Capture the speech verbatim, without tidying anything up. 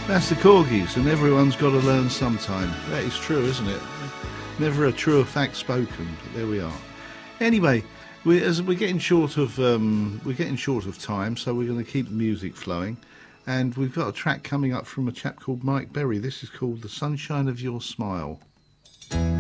That's the Corgis, and everyone's got to learn sometime. That is true, isn't it? Never a truer fact spoken, but there we are. Anyway, we, as we're getting short of um, we're getting short of time, so we're going to keep the music flowing, and we've got a track coming up from a chap called Mike Berry. This is called "The Sunshine of Your Smile."